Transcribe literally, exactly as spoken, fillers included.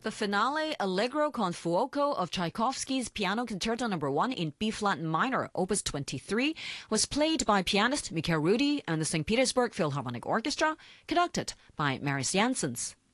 The finale, Allegro con fuoco of Tchaikovsky's Piano Concerto number one in B-flat minor, Opus twenty-three, was played by pianist Mikhail Rudi and the Saint Petersburg Philharmonic Orchestra, conducted by Marius Janssens.